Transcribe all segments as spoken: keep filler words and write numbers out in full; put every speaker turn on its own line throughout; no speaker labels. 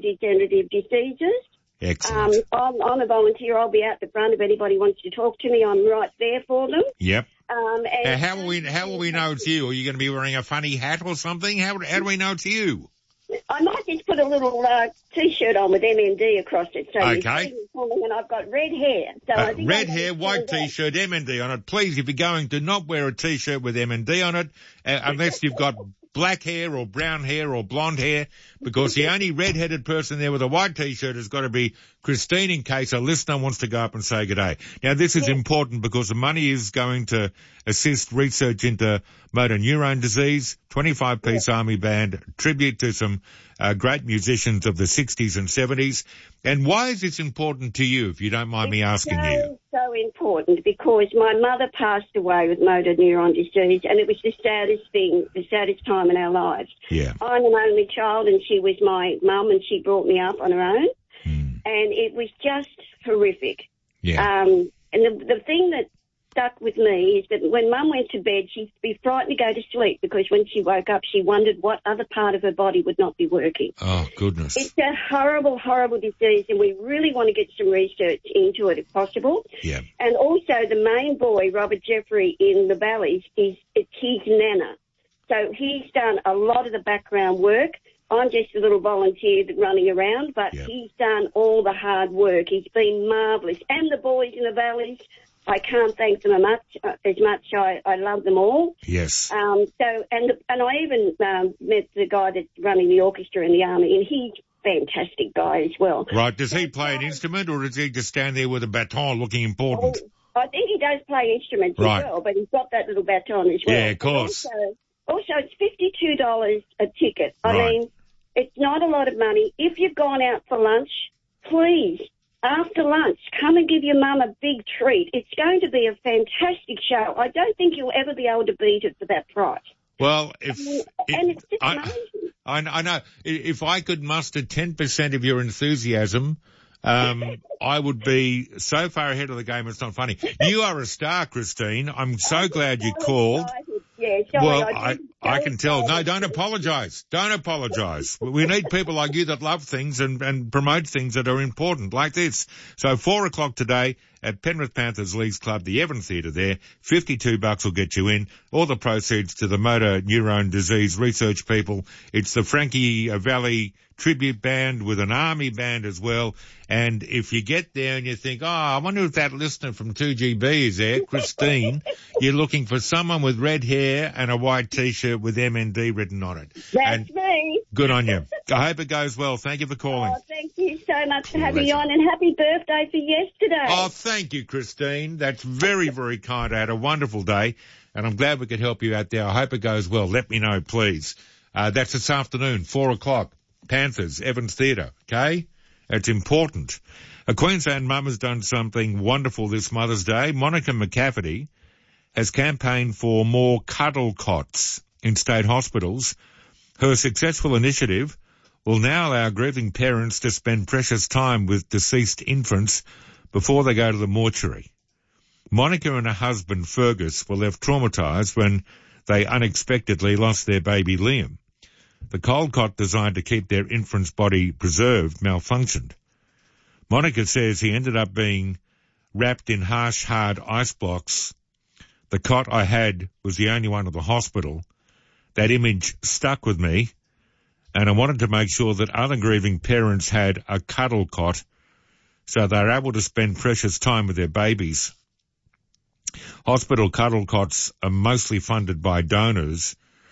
neurodegenerative diseases.
Excellent.
Um, I'm, I'm a volunteer. I'll be out the front if anybody wants to talk to me. I'm right there for them.
Yep.
Um, and
Now, how will we how will we know it's you? Are you going to be wearing a funny hat or something? How how do we know it's you?
I might just put a little uh, T-shirt on with M N D across it. So
Okay.
And I've got red hair. So
Uh,
I think
red
I'm
hair,
gonna
white
do that.
T-shirt, M N D on it. Please, if you're going, do not wear a T-shirt with M N D on it, uh, unless you've got black hair or brown hair or blonde hair, because the only red-headed person there with a white T-shirt has got to be Christine, in case a listener wants to go up and say good day. Now, this is important because the money is going to assist research into motor neurone disease, twenty-five piece Army Band, tribute to some uh, great musicians of the sixties and seventies. And why is this important to you, if you don't mind me asking
so,
you?
so important because my mother passed away with motor neuron disease, and it was the saddest thing, the saddest time in our lives.
Yeah.
I'm an only child, and she was my mum, and she brought me up on her own,
Mm.
and it was just horrific.
Yeah.
Um, and the, the thing that stuck with me is that when Mum went to bed, she'd be frightened to go to sleep because when she woke up, she wondered what other part of her body would not be working.
Oh, goodness.
It's a horrible, horrible disease, and we really want to get some research into it if possible.
Yeah.
And also the main boy, Robert Jeffrey, in the Valleys, is it's his nana. So he's done a lot of the background work. I'm just a little volunteer running around, but
Yep.
he's done all the hard work. He's been marvellous. And the boys in the Valleys, I can't thank them much, uh, as much. I, I love them all.
Yes.
Um, so, and and I even um, met the guy that's running the orchestra in the Army, and he's a fantastic guy as well.
Right. Does he play an instrument, or does he just stand there with a baton looking important?
Oh, I think he does play instruments
Right.
as well, but he's got that little baton as well.
Yeah, of course.
And Also, also, it's fifty-two dollars a ticket. I
Right.
mean, it's not a lot of money. If you've gone out for lunch, please, after lunch, come and give your mum a big treat. It's going to be a fantastic show. I don't think you'll ever be able to beat it for that price.
Well, if
And it's just
I,
amazing.
I, I know, if I could muster ten percent of your enthusiasm, um, I would be so far ahead of the game. It's not funny. You are a star, Christine. I'm so glad you called.
Yeah, sorry,
Well,
I,
I,
didn't-
I can tell. No, don't apologise. Don't apologise. We need people like you that love things and, and promote things that are important, like this. So four o'clock today at Penrith Panthers Leagues Club, the Evans Theatre there. fifty-two bucks will get you in. All the proceeds to the motor neurone disease research people. It's the Frankie Valley tribute band with an army band as well. And if you get there and you think, oh, I wonder if that listener from two G B is there, Christine, you're looking for someone with red hair and a white T-shirt with M N D written on it.
That's
and
me.
good on you. I hope it goes well. Thank you for calling.
Oh, thank you so much for having me
Pleasure.
on, and happy birthday for yesterday.
Oh, thank you, Christine. That's very, very kind. I had a wonderful day, and I'm glad we could help you out there. I hope it goes well. Let me know, please. Uh, that's this afternoon, four o'clock. Panthers, Evans Theatre, okay? It's important. A Queensland mum has done something wonderful this Mother's Day. Monica McCafferty has campaigned for more cuddle cots in state hospitals. Her successful initiative will now allow grieving parents to spend precious time with deceased infants before they go to the mortuary. Monica and her husband, Fergus, were left traumatised when they unexpectedly lost their baby, Liam. The cold cot designed to keep their infant's body preserved malfunctioned. Monica says he ended up being wrapped in harsh, hard ice blocks. The cot I had was the only one at the hospital. That image stuck with me, and I wanted to make sure that other grieving parents had a cuddle cot so they're able to spend precious time with their babies. Hospital cuddle cots are mostly funded by donors,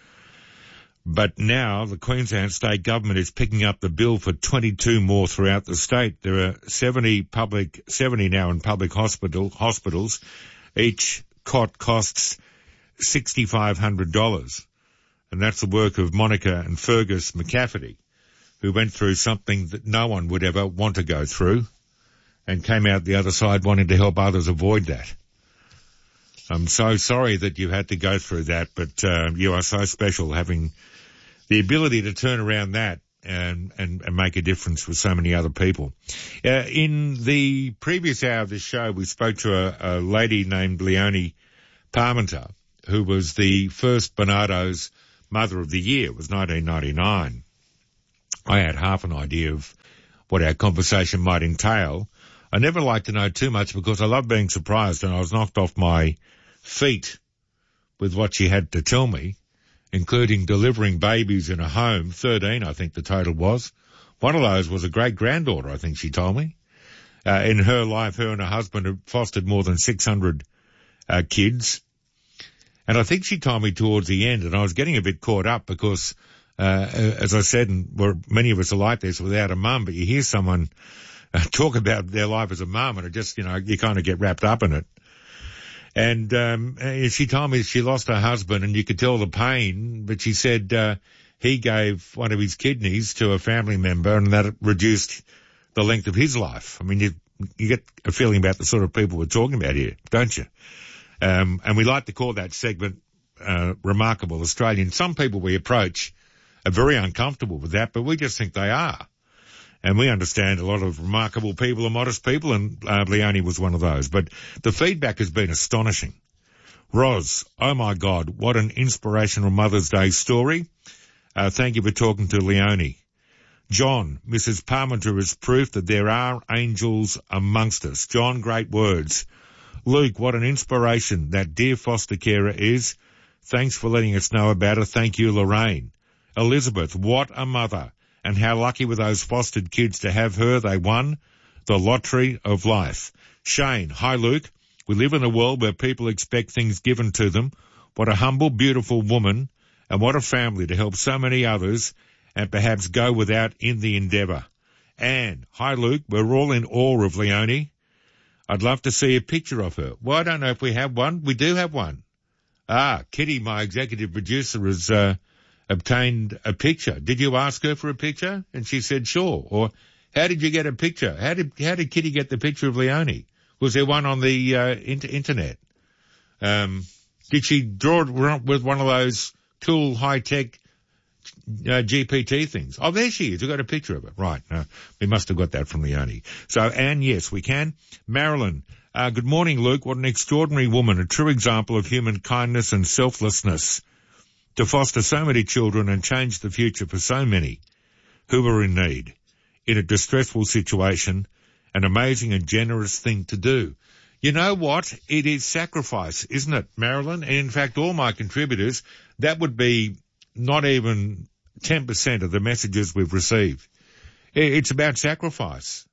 but now the Queensland state government is picking up the bill for twenty-two more throughout the state. There are seventy public, seventy now in public hospital hospitals. Each cot costs six thousand five hundred dollars. And that's the work of Monica and Fergus McCafferty, who went through something that no one would ever want to go through and came out the other side wanting to help others avoid that. I'm so sorry that you had to go through that, but uh, you are so special having the ability to turn around that and, and, and make a difference with so many other people. Uh, in the previous hour of this show, we spoke to a, a lady named Leonie Parmenter, who was the first Barnardo's Mother of the Year. It was nineteen ninety-nine. I had half an idea of what our conversation might entail. I never like to know too much because I love being surprised, and I was knocked off my feet with what she had to tell me, including delivering babies in a home, thirteen I think the total was. One of those was a great-granddaughter, I think she told me. Uh, in her life, her and her husband have fostered more than six hundred uh, kids. And I think she told me towards the end, and I was getting a bit caught up because, uh, as I said, and we're, many of us are like this without a mum, but you hear someone uh, talk about their life as a mum and it just, you know, you kind of get wrapped up in it. And um, she told me she lost her husband and you could tell the pain, but she said uh, he gave one of his kidneys to a family member and that reduced the length of his life. I mean, you, you get a feeling about the sort of people we're talking about here, don't you? Um, and we like to call that segment uh, Remarkable Australian. Some people we approach are very uncomfortable with that, but we just think they are. And we understand a lot of remarkable people are modest people, and uh, Leonie was one of those. But the feedback has been astonishing. Roz, oh my God, what an inspirational Mother's Day story. Uh, thank you for talking to Leonie. John, Missus Parmenter is proof that there are angels amongst us. John, great words. Luke, what an inspiration that dear foster carer is. Thanks for letting us know about her. Thank you, Lorraine. Elizabeth, what a mother. And how lucky were those fostered kids to have her. They won the lottery of life. Shane, hi Luke. We live in a world where people expect things given to them. What a humble, beautiful woman. And what a family to help so many others and perhaps go without in the endeavour. Anne, hi Luke. We're all in awe of Leonie. I'd love to see a picture of her. Well, I don't know if we have one. We do have one. Ah, Kitty, my executive producer, has uh, obtained a picture. Did you ask her for a picture? And she said, sure. Or how did you get a picture? How did how did Kitty get the picture of Leonie? Was there one on the uh, inter- internet? Um, did she draw it with one of those cool high-tech uh, G P T things? Oh, there she is. We've got a picture of her. Right. No, we must have got that from Leonie. So, Anne, yes, we can. Marilyn, uh, good morning, Luke. What an extraordinary woman, a true example of human kindness and selflessness to foster so many children and change the future for so many who are in need in a distressful situation. An amazing and generous thing to do. You know what? It is sacrifice, isn't it, Marilyn? And in fact, all my contributors, that would be not even ten percent of the messages we've received. It's about sacrifice.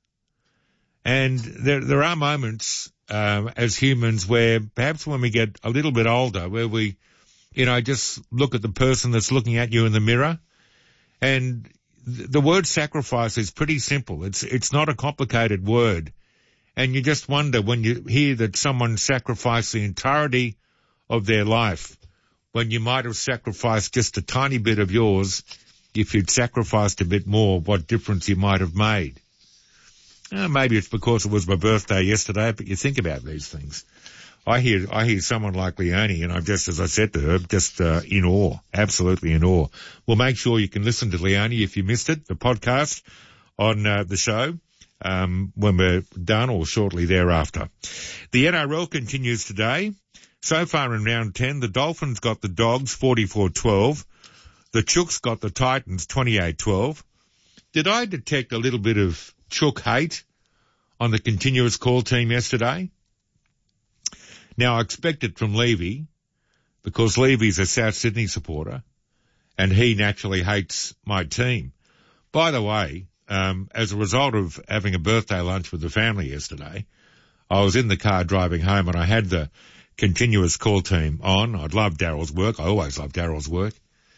And there, there are moments um, as humans where perhaps when we get a little bit older, where we, you know, just look at the person that's looking at you in the mirror, and the word sacrifice is pretty simple. It's it's not a complicated word. And you just wonder when you hear that someone sacrificed the entirety of their life, when you might have sacrificed just a tiny bit of yours, if you'd sacrificed a bit more, what difference you might have made. Uh, maybe it's because it was my birthday yesterday, but you think about these things. I hear, I hear someone like Leonie, and I'm just, as I said to her, just uh, in awe, absolutely in awe. Well, make sure you can listen to Leonie if you missed it, the podcast on uh, the show, um, when we're done or shortly thereafter. The N R L continues today. So far in round ten, the Dolphins got the Dogs forty-four twelve. The Chooks got the Titans twenty-eight twelve. Did I detect a little bit of Chook hate on the continuous call team yesterday? Now, I expect it from Levy, because Levy's a South Sydney supporter, and he naturally hates my team. By the way, um, as a result of having a birthday lunch with the family yesterday, I was in the car driving home, and I had the continuous call team on. I'd love Daryl's work. I always love Daryl's work.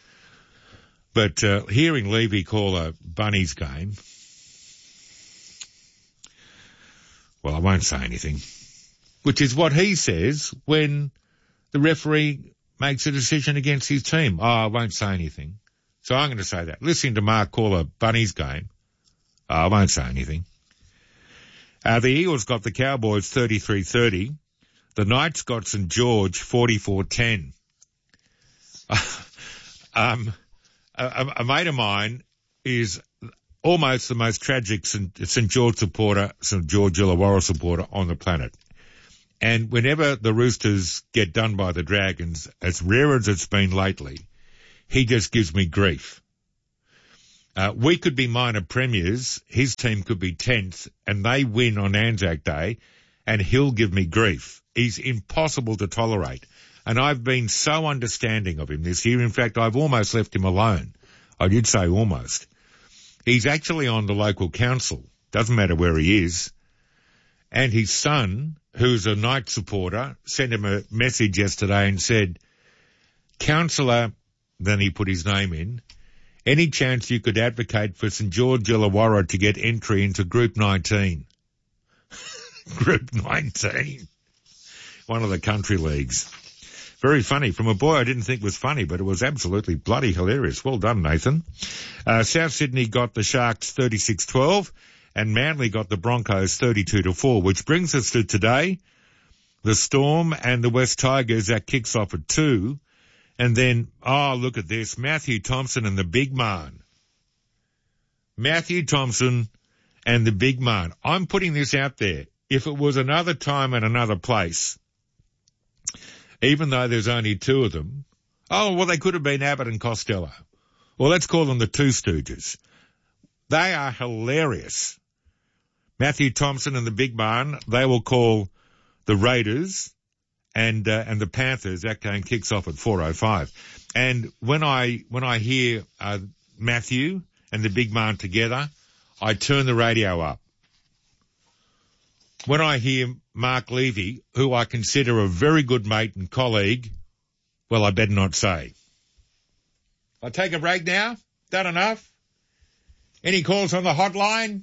But uh, hearing Levy call a Bunnies game, well, I won't say anything. Which is what he says when the referee makes a decision against his team. Oh, I won't say anything. So I'm going to say that. Listening to Mark call a Bunnies game, oh, I won't say anything. Uh, the Eagles got the Cowboys thirty-three thirty. The Knights got St George forty-four ten. um, a, a mate of mine is almost the most tragic St George supporter, St George Illawarra supporter on the planet. And whenever the Roosters get done by the Dragons, as rare as it's been lately, he just gives me grief. Uh, we could be minor premiers, his team could be tenth, and they win on Anzac Day, and he'll give me grief. He's impossible to tolerate. And I've been so understanding of him this year. In fact, I've almost left him alone. I did say almost. He's actually on the local council. Doesn't matter where he is. And his son, who's a Knight supporter, sent him a message yesterday and said, Councillor, then he put his name in, any chance you could advocate for St George Illawarra to get entry into Group nineteen? Group nineteen. One of the country leagues. Very funny. From a boy I didn't think was funny, but it was absolutely bloody hilarious. Well done, Nathan. Uh, South Sydney got the Sharks thirty-six twelve and Manly got the Broncos thirty-two to four, which brings us to today. The Storm and the West Tigers, that kicks off at two. And then, oh, look at this, Matthew Thompson and the Big Man. Matthew Thompson and the Big Man. I'm putting this out there. If it was another time and another place, even though there's only two of them, oh, well, they could have been Abbott and Costello. Well, let's call them the Two Stooges. They are hilarious. Matthew Thompson and the Big Man, they will call the Raiders and uh, and the Panthers. That game kicks off at four oh five. And when I when I hear uh, Matthew and the Big Man together, I turn the radio up. When I hear Mark Levy, who I consider a very good mate and colleague, well, I better not say. I'll take a break now. Done enough? Any calls on the hotline?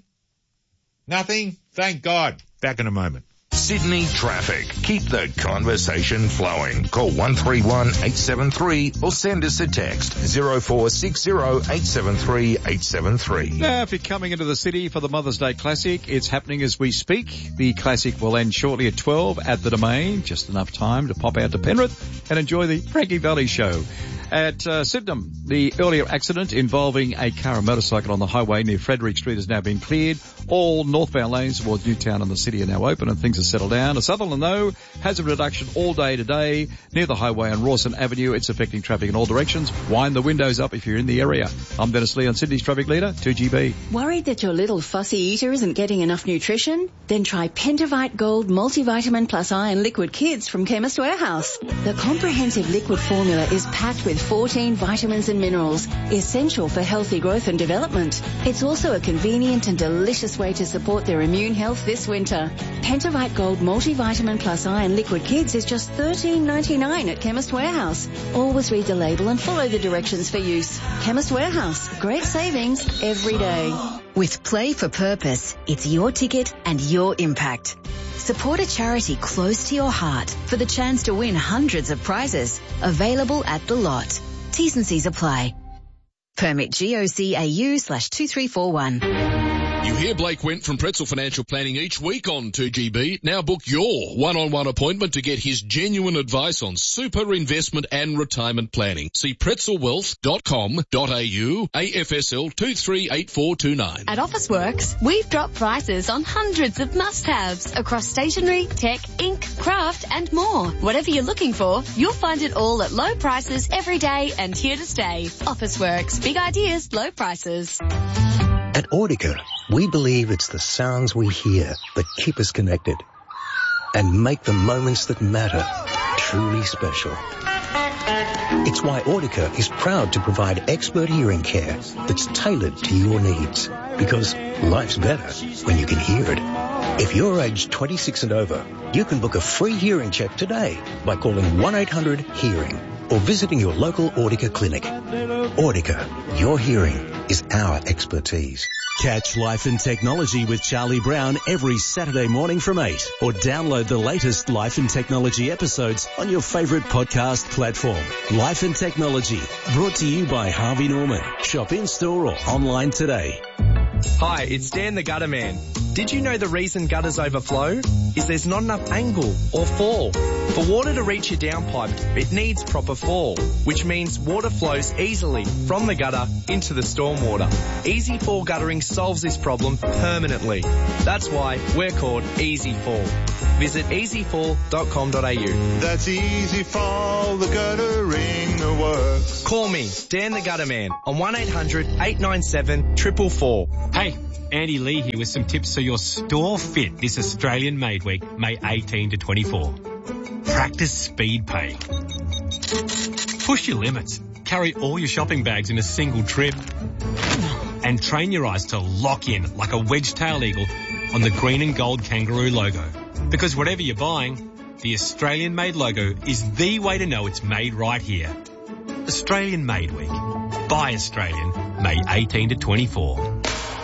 Nothing? Thank God. Back in a moment.
Sydney traffic. Keep the conversation flowing. Call one three one, eight seven three or send us a text zero four six zero, eight seven three, eight seven three.
Now, if you're coming into the city for the Mother's Day Classic, it's happening as we speak. The Classic will end shortly at twelve at the Domain. Just enough time to pop out to Penrith and enjoy the Frankie Valley Show. At uh, Sydenham, the earlier accident involving a car and motorcycle on the highway near Frederick Street has now been cleared. All northbound lanes towards Newtown and the city are now open and things are settled down. A Sutherland, though, has a reduction all day today near the highway on Rawson Avenue. It's affecting traffic in all directions. Wind the windows up if you're in the area. I'm Dennis Lee on Sydney's Traffic Leader, two G B.
Worried that your little fussy eater isn't getting enough nutrition? Then try Pentavite Gold Multivitamin Plus Iron Liquid Kids from Chemist Warehouse. The comprehensive liquid formula is packed with fourteen vitamins and minerals, essential for healthy growth and development. It's also a convenient and delicious way to support their immune health this winter. Pentavite Gold Multivitamin Plus Iron Liquid Kids is just thirteen ninety-nine at Chemist Warehouse. Always read the label and follow the directions for use. Chemist Warehouse. Great savings every day.
With Play for Purpose, it's your ticket and your impact. Support a charity close to your heart for the chance to win hundreds of prizes. Available at The Lot. T's and C's apply. Permit G O C A U slash two three four one.
You hear Blake Went from Pretzel Financial Planning each week on two G B. Now book your one-on-one appointment to get his genuine advice on super investment and retirement planning. See pretzel wealth dot com dot a u, A F S L two three eight four two nine.
At Officeworks, we've dropped prices on hundreds of must-haves across stationery, tech, ink, craft and more. Whatever you're looking for, you'll find it all at low prices every day and here to stay. Officeworks, big ideas, low prices.
At Audica, we believe it's the sounds we hear that keep us connected and make the moments that matter truly special. It's why Audica is proud to provide expert hearing care that's tailored to your needs, because life's better when you can hear it. If you're aged twenty-six and over, you can book a free hearing check today by calling one eight hundred hearing or visiting your local Audica clinic. Audica, your hearing is our expertise.
Catch Life and Technology with Charlie Brown every Saturday morning from eight, or download the latest Life and Technology episodes on your favourite podcast platform. Life and Technology, brought to you by Harvey Norman. Shop in-store or online today.
Hi, it's Dan the Gutter Man. Did you know the reason gutters overflow is there's not enough angle or fall? For water to reach your downpipe, it needs proper fall, which means water flows easily from the gutter into the stormwater. Easy Fall Guttering solves this problem permanently. That's why we're called Easy Fall. Visit easy fall dot com dot a u.
That's Easy Fall, the guttering that works.
Call me, Dan the Gutter Man, on one eight hundred eight nine seven four four four.
Hey, Andy Lee here with some tips so your store fit this Australian Made Week, May eighteenth to twenty-fourth. Practice speed pay. Push your limits. Carry all your shopping bags in a single trip. And train your eyes to lock in like a wedge-tailed eagle on the green and gold kangaroo logo. Because whatever you're buying, the Australian Made logo is the way to know it's made right here. Australian Made Week. Buy Australian, May eighteenth to twenty-fourth.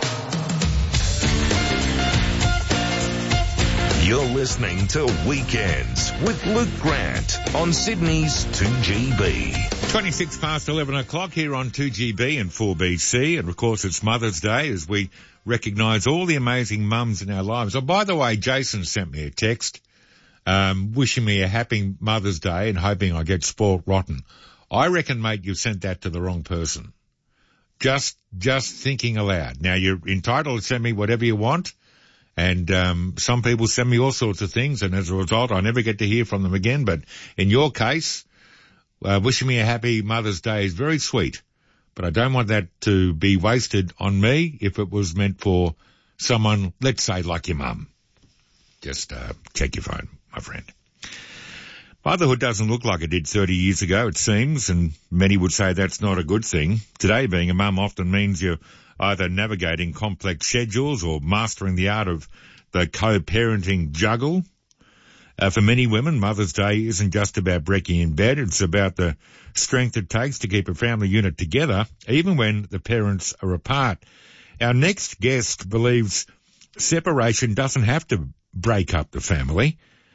You're listening to Weekends with Luke Grant on Sydney's two G B.
twenty-six past eleven o'clock here on two G B and four B C. And of course it's Mother's Day as we recognise all the amazing mums in our lives. Oh, by the way, Jason sent me a text, um, wishing me a happy Mother's Day and hoping I get spoilt rotten. I reckon, mate, you've sent that to the wrong person. Just, just thinking aloud. Now you're entitled to send me whatever you want. And um some people send me all sorts of things, and as a result, I never get to hear from them again. But in your case, uh, wishing me a happy Mother's Day is very sweet. But I don't want that to be wasted on me if it was meant for someone, let's say, like your mum. Just uh check your phone, my friend. Motherhood doesn't look like it did thirty years ago, it seems, and many would say that's not a good thing. Today, being a mum often means you're either navigating complex schedules or mastering the art of the co-parenting juggle. Uh, for many women, Mother's Day isn't just about breaking in bed. It's about the strength it takes to keep a family unit together, even when the parents are apart. Our next guest believes separation doesn't have to break up the family.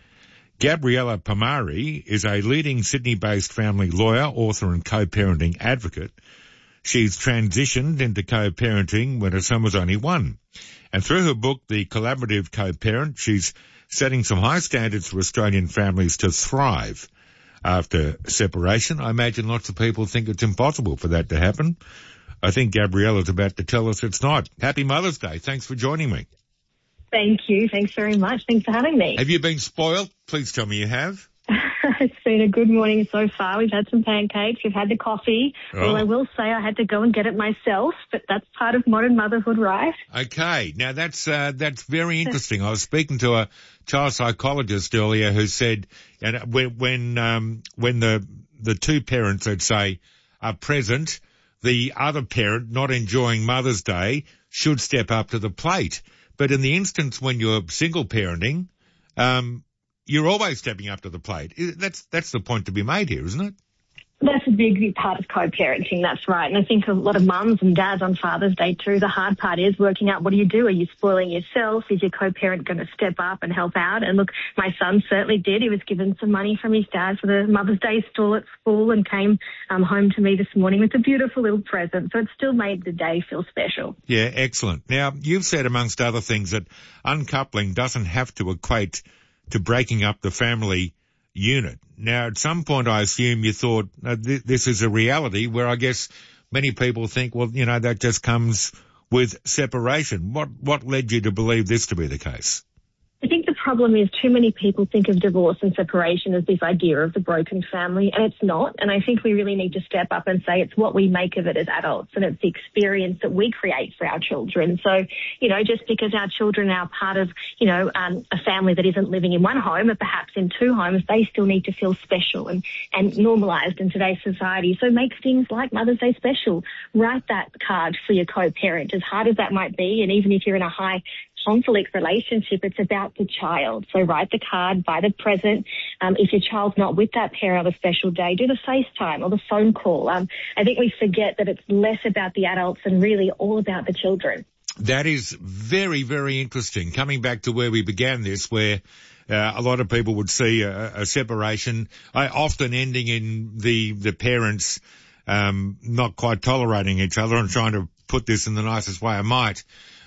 Gabriella Pomari is a leading Sydney-based family lawyer, author and co-parenting advocate. She's transitioned into co-parenting when her son was only one. And through her book, The Collaborative Co-Parent, she's setting some high standards for Australian families to thrive after separation. I imagine lots of people think it's impossible for that to happen. I think Gabriella's about to tell us it's not. Happy Mother's Day. Thanks for joining me.
Thank you. Thanks very much. Thanks for having me.
Have you been spoiled? Please tell me you have.
It's been a good morning so far. We've had some pancakes. We've had the coffee. Oh. Well, I will say I had to go and get it myself, but that's part of modern motherhood, right?
Okay. Now, that's uh, that's very interesting. I was speaking to a child psychologist earlier who said and when when, um, when the the two parents, let's say, are present, the other parent not enjoying Mother's Day should step up to the plate. But in the instance when you're single parenting, um, you're always stepping up to the plate. That's that's the point to be made here, isn't it?
That's a big, big part of co-parenting, that's right. And I think a lot of mums and dads on Father's Day too, the hard part is working out what do you do? Are you spoiling yourself? Is your co-parent going to step up and help out? And look, my son certainly did. He was given some money from his dad for the Mother's Day stall at school and came um, home to me this morning with a beautiful little present. So it still made the day feel special.
Yeah, excellent. Now, you've said, amongst other things, that uncoupling doesn't have to equate to breaking up the family unit. Now, at some point, I assume you thought uh, th- this is a reality where I guess many people think, well, you know, that just comes with separation. What what led you to believe this to be the case?
I think the problem is too many people think of divorce and separation as this idea of the broken family, and it's not. And I think we really need to step up and say it's what we make of it as adults, and it's the experience that we create for our children. So, you know, just because our children are part of, you know, um, a family that isn't living in one home, or perhaps in two homes, they still need to feel special and, and normalised in today's society. So make things like Mother's Day special. Write that card for your co-parent, as hard as that might be, and even if you're in a high conflict relationship, it's about the child. So write the card, buy the present. Um, if your child's not with that parent on a special day, do the FaceTime or the phone call. Um, I think we forget that it's less about the adults and really all about the children.
That is very, very interesting. Coming back to where we began this, where uh, a lot of people would see a, a separation, uh, often ending in the, the parents um, not quite tolerating each other. I'm trying to put this in the nicest way I might.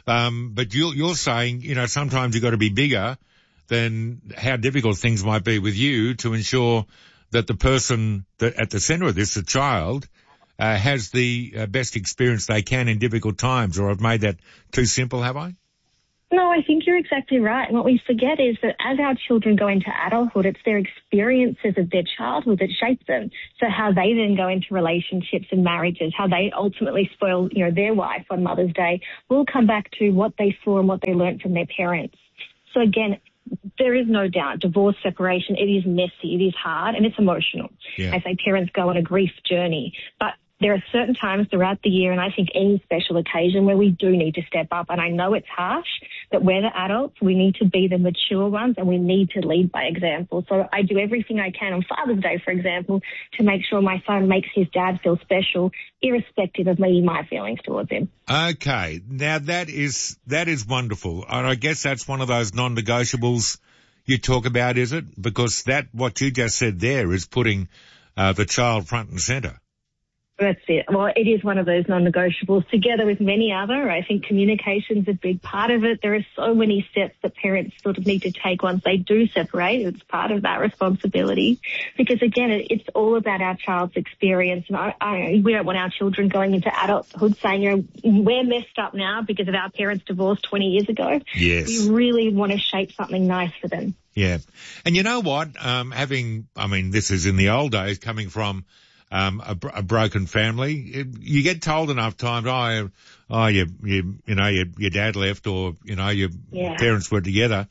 Um, but you're, you're saying, you know, sometimes you've got to be bigger than how difficult things might be with you to ensure that the person that at the centre of this, the child, uh, has the uh, best experience they can in difficult times. Or I've made that too simple, have I?
No, I think you're exactly right. And what we forget is that as our children go into adulthood, it's their experiences of their childhood that shape them. So how they then go into relationships and marriages, how they ultimately spoil, you know, their wife on Mother's Day, will come back to what they saw and what they learnt from their parents. So again, there is no doubt divorce, separation, it is messy, it is hard, and it's emotional.
Yeah.
I say parents go on a grief journey. But there are certain times throughout the year, and I think any special occasion, where we do need to step up. And I know it's harsh, but we're the adults. We need to be the mature ones, and we need to lead by example. So I do everything I can on Father's Day, for example, to make sure my son makes his dad feel special, irrespective of maybe my feelings towards him.
Okay. Now that is, that is wonderful. And I guess that's one of those non-negotiables you talk about, is it? Because that, what you just said there is putting uh, the child front and centre.
That's it. Well, it is one of those non-negotiables, together with many other. I think communication's a big part of it. There are so many steps that parents sort of need to take once they do separate. It's part of that responsibility. Because, again, it, it's all about our child's experience. And I, I, we don't want our children going into adulthood saying, you know, we're messed up now because of our parents divorced twenty years ago.
Yes.
We really want to shape something nice for them.
Yeah. And you know what? Um, having, I mean, this is in the old days, coming from Um, a, a broken family. It, you get told enough times, oh, oh, you, you, you know, your, your dad left, or, you know, your
yeah. parents
were together.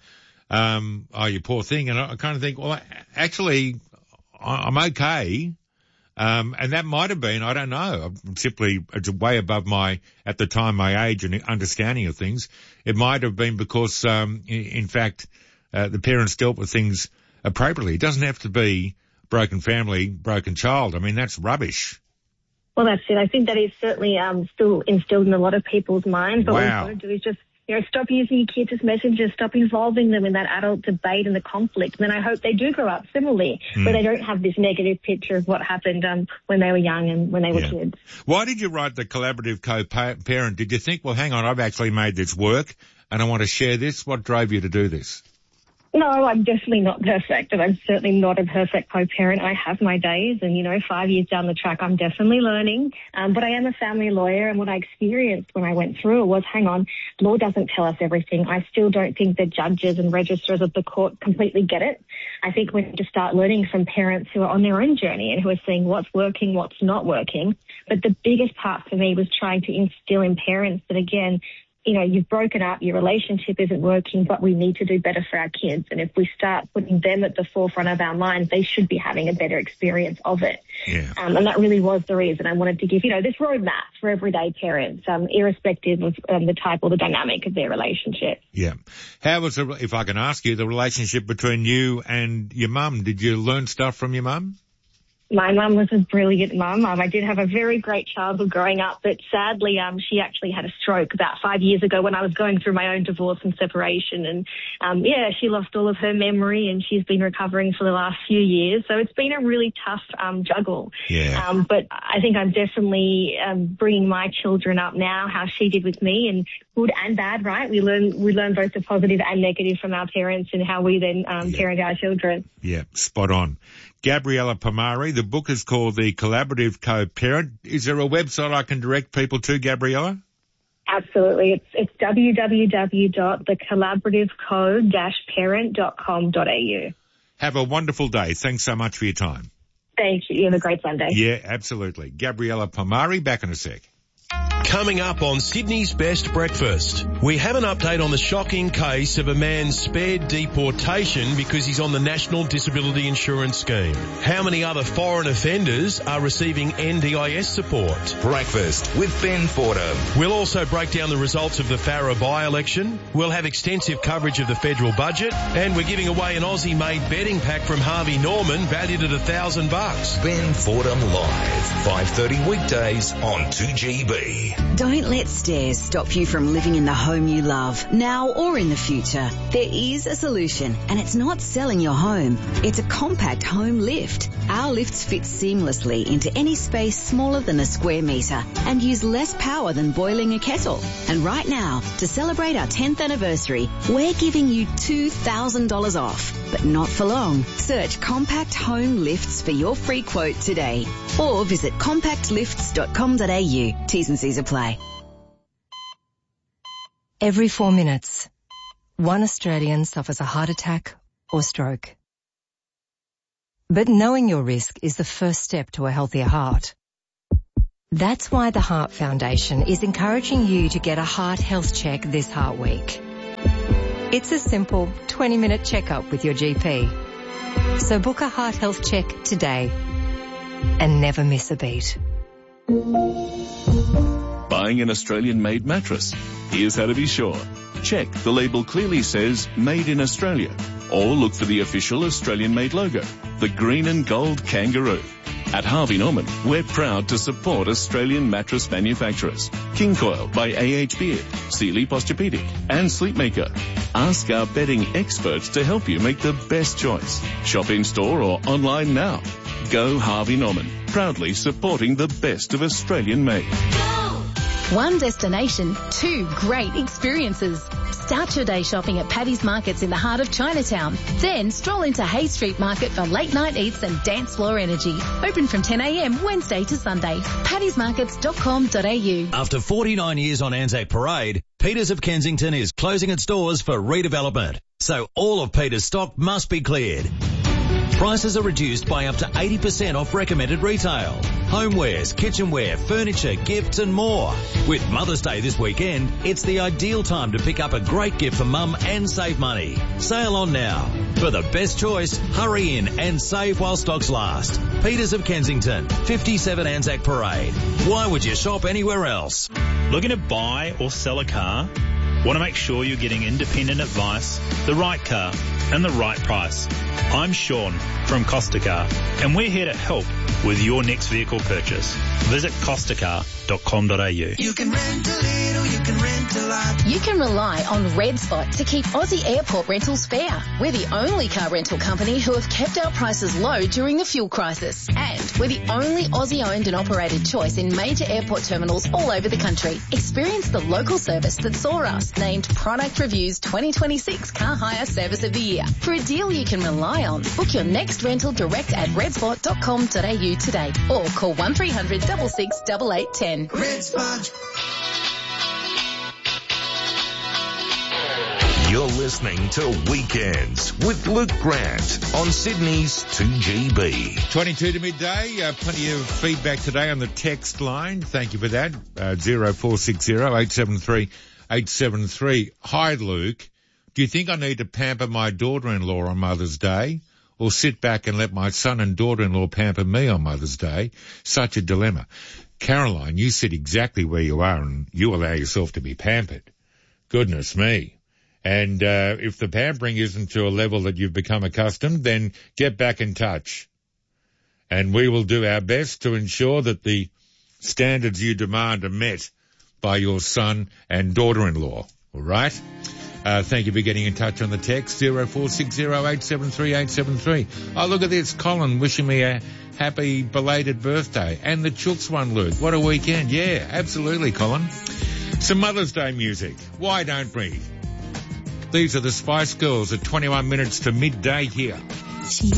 Um, oh, you poor thing. And I, I kind of think, well, actually, I, I'm okay. Um, and that might have been, I don't know, I'm simply, it's way above my, at the time, my age and understanding of things. It might have been because, um, in, in fact, uh, the parents dealt with things appropriately. It doesn't have to be broken family, broken child. I mean, that's rubbish.
Well, that's it. I think that is certainly um, still instilled in a lot of people's minds. But
wow.
what we've got to do is just, you know, stop using your kids as messengers, stop involving them in that adult debate and the conflict. And then I hope they do grow up similarly, mm. where they don't have this negative picture of what happened um, when they were young and when they were
yeah.
kids.
Why did you write the collaborative co-parent? Did you think, well, hang on, I've actually made this work and I want to share this? What drove you to do this?
No, I'm definitely not perfect, and I'm certainly not a perfect co-parent. I have my days, and, you know, five years down the track, I'm definitely learning. Um, but I am a family lawyer, and what I experienced when I went through it was, hang on, law doesn't tell us everything. I still don't think the judges and registrars of the court completely get it. I think we need to start learning from parents who are on their own journey and who are seeing what's working, what's not working. But the biggest part for me was trying to instill in parents that, again, you know, you've broken up, your relationship isn't working, but we need to do better for our kids. And if we start putting them at the forefront of our minds, they should be having a better experience of it.
Yeah.
Um, and that really was the reason I wanted to give, you know, this roadmap for everyday parents, um, irrespective of um, the type or the dynamic of their relationship.
Yeah. How was, the, if I can ask you, the relationship between you and your mum? Did you learn stuff from your mum?
My mum was a brilliant mum. Um, I did have a very great childhood growing up, but sadly, um, she actually had a stroke about five years ago when I was going through my own divorce and separation. And, um, yeah, she lost all of her memory and she's been recovering for the last few years. So it's been a really tough, um, juggle.
Yeah.
Um, but I think I'm definitely, um, bringing my children up now, how she did with me, and good and bad, right? We learn, we learn both the positive and negative from our parents and how we then, um,
yeah.
parent our children.
Yeah, spot on. Gabriella Pomari, the book is called The Collaborative Co-Parent. Is there a website I can direct people to, Gabriella?
Absolutely. It's it's w w w dot the collaborative co dash parent dot com dot a u.
Have a wonderful day. Thanks so much for your time.
Thank you. You have a great Sunday.
Yeah, absolutely. Gabriella Pomari, back in a sec.
Coming up on Sydney's Best Breakfast, we have an update on the shocking case of a man spared deportation because he's on the National Disability Insurance Scheme. How many other foreign offenders are receiving N D I S support?
Breakfast with Ben Fordham.
We'll also break down the results of the Farrer by-election. We'll have extensive coverage of the federal budget, and we're giving away an Aussie-made betting pack from Harvey Norman valued at a thousand bucks.
Ben Fordham Live, five thirty weekdays on two G B.
Don't let stairs stop you from living in the home you love, now or in the future. There is a solution, and it's not selling your home. It's a compact home lift. Our lifts fit seamlessly into any space smaller than a square metre and use less power than boiling a kettle. And right now, to celebrate our tenth anniversary, we're giving you two thousand dollars off. But not for long. Search Compact Home Lifts for your free quote today. Or visit compact lifts dot com dot a u. T's and C's apply.
Every four minutes, one Australian suffers a heart attack or stroke. But knowing your risk is the first step to a healthier heart. That's why the Heart Foundation is encouraging you to get a heart health check this Heart Week. It's a simple twenty minute checkup with your G P. So book a heart health check today and never miss a beat.
Buying an Australian-made mattress? Here's how to be sure. Check the label clearly says Made in Australia, or look for the official Australian-made logo, the green and gold kangaroo. At Harvey Norman, we're proud to support Australian mattress manufacturers. King Coil by A H Beard, Sealy Posturepedic and Sleepmaker. Ask our bedding experts to help you make the best choice. Shop in store or online now. Go Harvey Norman, proudly supporting the best of Australian made.
One destination, two great experiences. Start your day shopping at Paddy's Markets in the heart of Chinatown. Then stroll into Hay Street Market for late night eats and dance floor energy. Open from ten a m Wednesday to Sunday. paddys markets dot com dot a u.
After forty-nine years on Anzac Parade, Peters of Kensington is closing its doors for redevelopment. So all of Peters' stock must be cleared. Prices are reduced by up to eighty percent off recommended retail. Homewares, kitchenware, furniture, gifts and more. With Mother's Day this weekend, it's the ideal time to pick up a great gift for mum and save money. Sale on now. For the best choice, hurry in and save while stocks last. Peters of Kensington, fifty-seven Anzac Parade. Why would you shop anywhere else?
Looking to buy or sell a car? Want to make sure you're getting independent advice, the right car, and the right price. I'm Sean from Costa Car, and we're here to help with your next vehicle purchase. Visit costa car dot com dot a u.
You can rent a little, you can rent a lot. You can rely on Red Spot to keep Aussie airport rentals fair. We're the only car rental company who have kept our prices low during the fuel crisis. And we're the only Aussie-owned and operated choice in major airport terminals all over the country. Experience the local service that saw us named Product Review's twenty twenty-six Car Hire Service of the Year. For a deal you can rely on, book your next rental direct at red spot dot com dot a u today or call one three hundred six six eight eight one zero. Red Spot.
You're listening to Weekends with Luke Grant on Sydney's two G B.
twenty-two to midday. Uh, plenty of feedback today on the text line. Thank you for that. Uh, zero four six zero eight seven three eight seven three. Hi, Luke. Do you think I need to pamper my daughter-in-law on Mother's Day or sit back and let my son and daughter-in-law pamper me on Mother's Day? Such a dilemma. Caroline, you sit exactly where you are and you allow yourself to be pampered. Goodness me. And uh, if the pampering isn't to a level that you've become accustomed, then get back in touch. And we will do our best to ensure that the standards you demand are met by your son and daughter-in-law. All right? Uh, thank you for getting in touch on the text, zero four six zero eight seven three eight seven three. Oh, look at this. Colin wishing me a happy belated birthday. And the Chooks one, Luke. What a weekend. Yeah, absolutely, Colin. Some Mother's Day music. Why don't we? These are the Spice Girls at twenty-one minutes to midday here.